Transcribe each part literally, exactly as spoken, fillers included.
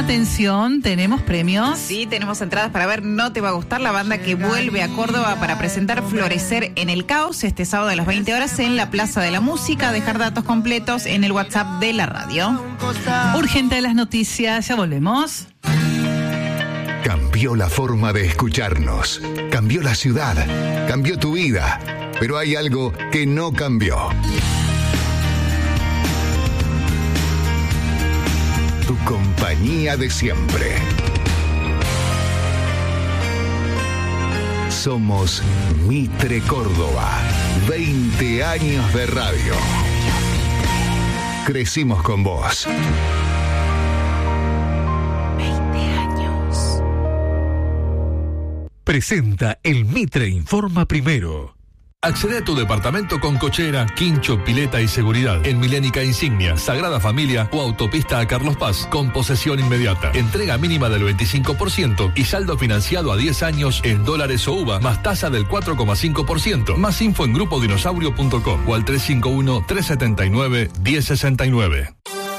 Atención, tenemos premios. Sí, tenemos entradas para ver No Te Va a Gustar, la banda que vuelve a Córdoba para presentar Florecer en el Caos este sábado a las veinte horas en la Plaza de la Música. Dejar datos completos en el WhatsApp de la radio. Urgente las noticias, ya volvemos. Cambió la forma de escucharnos, cambió la ciudad, cambió tu vida, pero hay algo que no cambió. Tu compañía de siempre. Somos Mitre Córdoba, veinte años de radio. Crecimos con vos. Presenta el Mitre Informa Primero. Accede a tu departamento con cochera, quincho, pileta y seguridad. En Milénica Insignia, Sagrada Familia o Autopista a Carlos Paz, con posesión inmediata. Entrega mínima del veinticinco por ciento y saldo financiado a diez años en dólares o U V A, más tasa del cuatro coma cinco por ciento. Más info en grupo dinosaurio punto com o al tres cinco uno, tres siete nueve, uno cero seis nueve.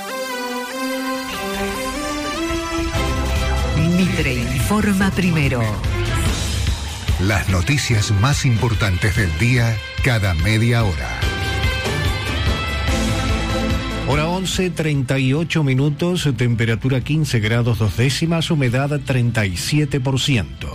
Mitre Informa Primero. Las noticias más importantes del día, cada media hora. Hora once, treinta y ocho minutos, temperatura quince grados dos décimas, humedad treinta y siete por ciento.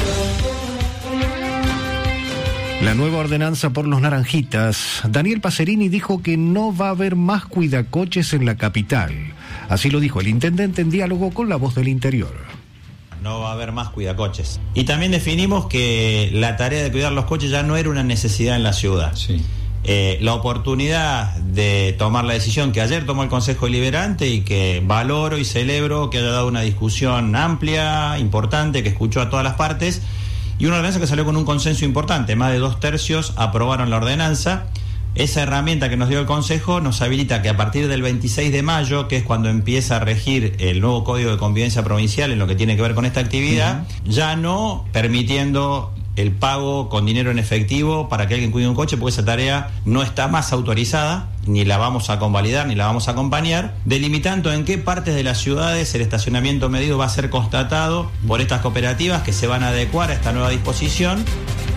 La nueva ordenanza por los naranjitas. Daniel Pacerini dijo que no va a haber más cuidacoches en la capital. Así lo dijo el intendente en diálogo con La Voz del Interior. No va a haber más cuidacoches. Y también definimos que la tarea de cuidar los coches ya no era una necesidad en la ciudad. Sí. Eh, la oportunidad de tomar la decisión que ayer tomó el Consejo Deliberante y que valoro y celebro que haya dado una discusión amplia, importante, que escuchó a todas las partes, y una ordenanza que salió con un consenso importante. Más de dos tercios aprobaron la ordenanza. Esa herramienta que nos dio el Consejo nos habilita que a partir del veintiséis de mayo, que es cuando empieza a regir el nuevo Código de Convivencia Provincial en lo que tiene que ver con esta actividad, uh-huh. ya no permitiendo el pago con dinero en efectivo para que alguien cuide un coche, porque esa tarea no está más autorizada, ni la vamos a convalidar, ni la vamos a acompañar, delimitando en qué partes de las ciudades el estacionamiento medido va a ser constatado por estas cooperativas que se van a adecuar a esta nueva disposición.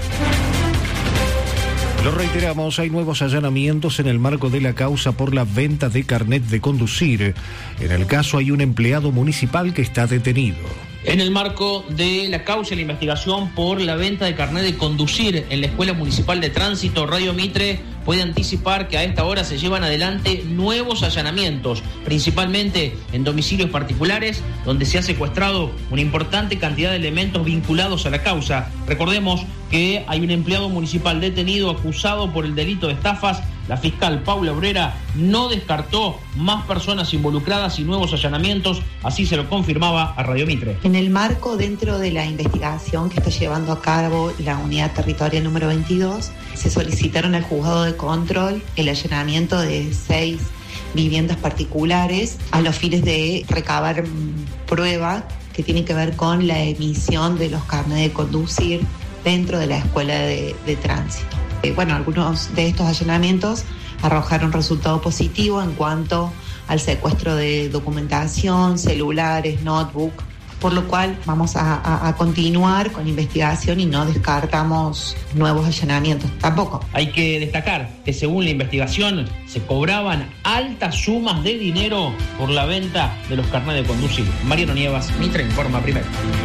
Lo reiteramos, hay nuevos allanamientos en el marco de la causa por la venta de carnet de conducir. En el caso hay un empleado municipal que está detenido. En el marco de la causa y la investigación por la venta de carnet de conducir en la Escuela Municipal de Tránsito, Radio Mitre puede anticipar que a esta hora se llevan adelante nuevos allanamientos, principalmente en domicilios particulares, donde se ha secuestrado una importante cantidad de elementos vinculados a la causa. Recordemos que hay un empleado municipal detenido acusado por el delito de estafas. La fiscal Paula Obrera no descartó más personas involucradas y nuevos allanamientos, así se lo confirmaba a Radio Mitre. En el marco, dentro de la investigación que está llevando a cabo la unidad territorial número veintidós, se solicitaron al juzgado de control el allanamiento de seis viviendas particulares a los fines de recabar pruebas que tienen que ver con la emisión de los carnets de conducir dentro de la escuela de, de tránsito. Eh, bueno, algunos de estos allanamientos arrojaron resultado positivo en cuanto al secuestro de documentación, celulares, notebook, por lo cual vamos a, a, a continuar con la investigación y no descartamos nuevos allanamientos tampoco. Hay que destacar que según la investigación se cobraban altas sumas de dinero por la venta de los carnets de conducir. Mariano Nievas, Mitre Informa Primero.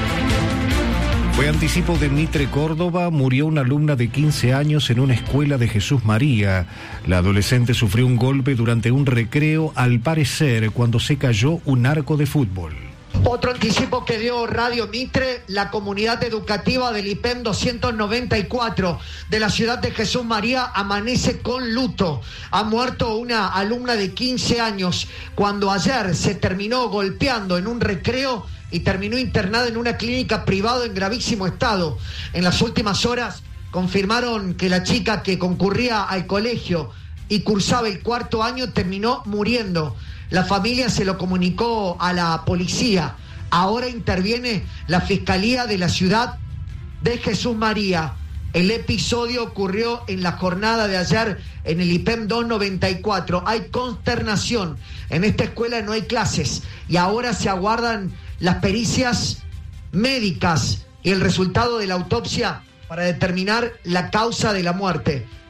Fue anticipo de Mitre Córdoba, murió una alumna de quince años en una escuela de Jesús María. La adolescente sufrió un golpe durante un recreo, al parecer cuando se cayó un arco de fútbol. Otro anticipo que dio Radio Mitre, la comunidad educativa del I P E M doscientos noventa y cuatro de la ciudad de Jesús María amanece con luto. Ha muerto una alumna de quince años cuando ayer se terminó golpeando en un recreo y terminó internada en una clínica privada en gravísimo estado. En las últimas horas confirmaron que la chica que concurría al colegio y cursaba el cuarto año terminó muriendo. La familia se lo comunicó a la policía. Ahora interviene la Fiscalía de la ciudad de Jesús María. El episodio ocurrió en la jornada de ayer en el I P E M doscientos noventa y cuatro. Hay consternación. En esta escuela no hay clases y ahora se aguardan las pericias médicas y el resultado de la autopsia para determinar la causa de la muerte.